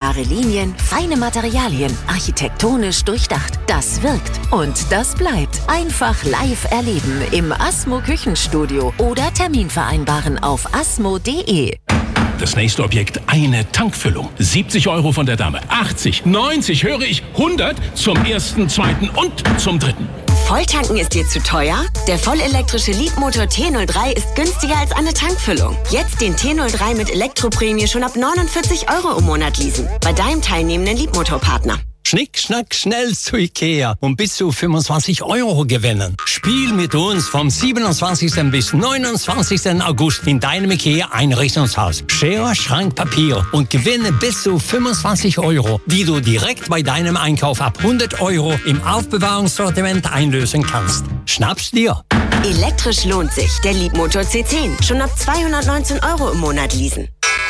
klare Linien, feine Materialien, architektonisch durchdacht. Das wirkt und das bleibt. Einfach live erleben im Asmo Küchenstudio oder Termin vereinbaren auf asmo.de. Das nächste Objekt, eine Tankfüllung. 70 € von der Dame. 80, 90, höre ich, 100 zum ersten, zweiten und zum dritten. Volltanken ist dir zu teuer? Der vollelektrische Leapmotor T03 ist günstiger als eine Tankfüllung. Jetzt den T03 mit Elektroprämie schon ab 49 € im Monat leasen. Bei deinem teilnehmenden Leapmotor-Partner. Schnick, schnack, schnell zu Ikea und bis zu 25 € gewinnen. Spiel mit uns vom 27. bis 29. August in deinem Ikea-Einrichtungshaus. Schere, Schrank, Papier und gewinne bis zu 25 €, die du direkt bei deinem Einkauf ab 100 € im Aufbewahrungssortiment einlösen kannst. Schnapp's dir! Elektrisch lohnt sich. Der Leapmotor C10. Schon ab 219 € im Monat leasen.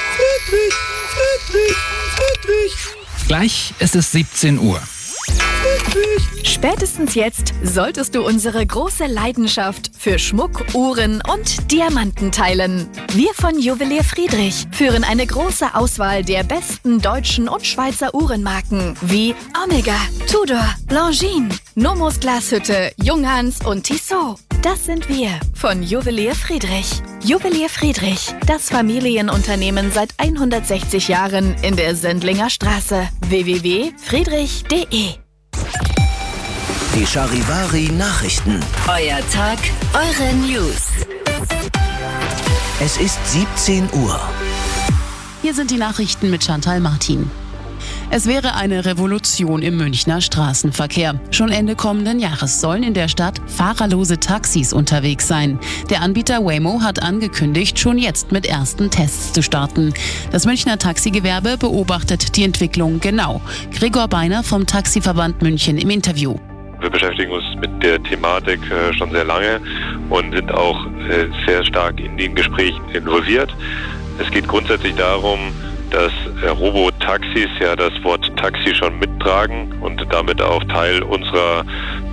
Friedrich. Gleich ist es 17 Uhr. Spätestens jetzt solltest du unsere große Leidenschaft für Schmuck, Uhren und Diamanten teilen. Wir von Juwelier Friedrich führen eine große Auswahl der besten deutschen und Schweizer Uhrenmarken wie Omega, Tudor, Longines, Nomos Glashütte, Junghans und Tissot. Das sind wir von Juwelier Friedrich. Juwelier Friedrich, das Familienunternehmen seit 160 Jahren in der Sendlinger Straße. www.friedrich.de. Die Charivari Nachrichten. Euer Tag, eure News. Es ist 17 Uhr. Hier sind die Nachrichten mit Chantal Martin. Es wäre eine Revolution im Münchner Straßenverkehr. Schon Ende kommenden Jahres sollen in der Stadt fahrerlose Taxis unterwegs sein. Der Anbieter Waymo hat angekündigt, schon jetzt mit ersten Tests zu starten. Das Münchner Taxigewerbe beobachtet die Entwicklung genau. Gregor Beiner vom Taxiverband München im Interview. Wir beschäftigen uns mit der Thematik schon sehr lange und sind auch sehr stark in den Gesprächen involviert. Es geht grundsätzlich darum, dass Robotaxis ja das Wort Taxi schon mittragen und damit auch Teil unserer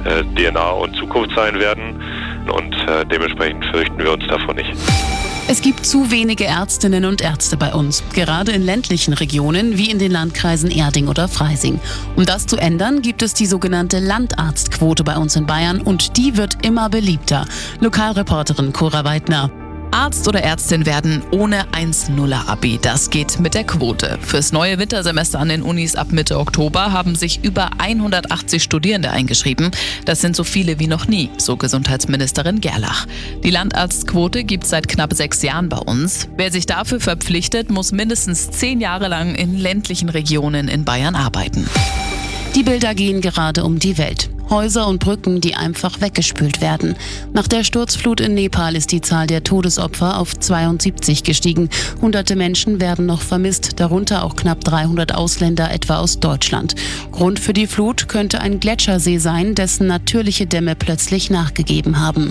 DNA und Zukunft sein werden. Und dementsprechend fürchten wir uns davor nicht. Es gibt zu wenige Ärztinnen und Ärzte bei uns, gerade in ländlichen Regionen wie in den Landkreisen Erding oder Freising. Um das zu ändern, gibt es die sogenannte Landarztquote bei uns in Bayern und die wird immer beliebter. Lokalreporterin Cora Weidner. Arzt oder Ärztin werden ohne 1-0er-Abi. Das geht mit der Quote. Fürs neue Wintersemester an den Unis ab Mitte Oktober haben sich über 180 Studierende eingeschrieben. Das sind so viele wie noch nie, so Gesundheitsministerin Gerlach. Die Landarztquote gibt es seit knapp 6 Jahren bei uns. Wer sich dafür verpflichtet, muss mindestens 10 Jahre lang in ländlichen Regionen in Bayern arbeiten. Die Bilder gehen gerade um die Welt. Häuser und Brücken, die einfach weggespült werden. Nach der Sturzflut in Nepal ist die Zahl der Todesopfer auf 72 gestiegen. Hunderte Menschen werden noch vermisst, darunter auch knapp 300 Ausländer, etwa aus Deutschland. Grund für die Flut könnte ein Gletschersee sein, dessen natürliche Dämme plötzlich nachgegeben haben.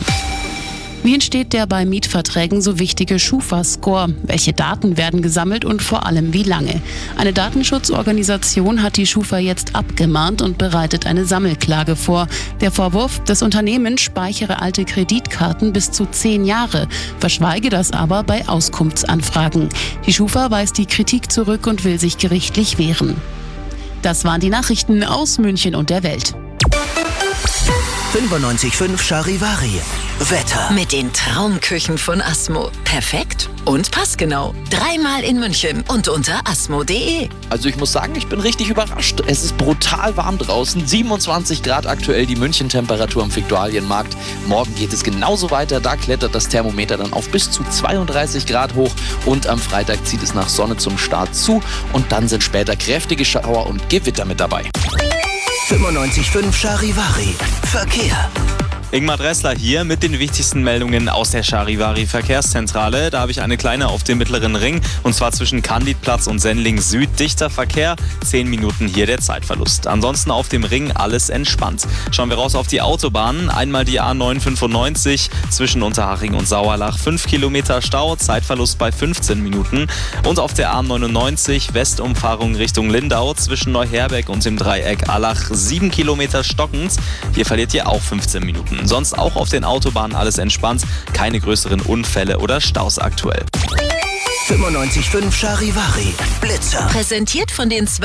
Wie entsteht der bei Mietverträgen so wichtige Schufa-Score? Welche Daten werden gesammelt und vor allem wie lange? Eine Datenschutzorganisation hat die Schufa jetzt abgemahnt und bereitet eine Sammelklage vor. Der Vorwurf, das Unternehmen speichere alte Kreditkarten bis zu 10 Jahre, verschweige das aber bei Auskunftsanfragen. Die Schufa weist die Kritik zurück und will sich gerichtlich wehren. Das waren die Nachrichten aus München und der Welt. 95.5 Charivari. Wetter. Mit den Traumküchen von Asmo. Perfekt und passgenau. 3-mal in München und unter asmo.de. Also ich muss sagen, ich bin richtig überrascht. Es ist brutal warm draußen. 27 Grad aktuell die München-Temperatur am Viktualienmarkt. Morgen geht es genauso weiter. Da klettert das Thermometer dann auf bis zu 32 Grad hoch. Und am Freitag zieht es nach Sonne zum Start zu. Und dann sind später kräftige Schauer und Gewitter mit dabei. 95.5 Charivari. Verkehr. Ingmar Dressler hier mit den wichtigsten Meldungen aus der Charivari Verkehrszentrale. Da habe ich eine kleine auf dem Mittleren Ring und zwar zwischen Candidplatz und Sendling Süd. Dichter Verkehr, 10 Minuten hier der Zeitverlust. Ansonsten auf dem Ring alles entspannt. Schauen wir raus auf die Autobahnen. Einmal die A995 zwischen Unterhaching und Sauerlach. 5 Kilometer Stau, Zeitverlust bei 15 Minuten. Und auf der A99 Westumfahrung Richtung Lindau zwischen Neuherberg und dem Dreieck Allach 7 Kilometer stockend. Hier verliert ihr auch 15 Minuten. Sonst auch auf den Autobahnen alles entspannt. Keine größeren Unfälle oder Staus aktuell. 95.5 Charivari. Blitzer. Präsentiert von den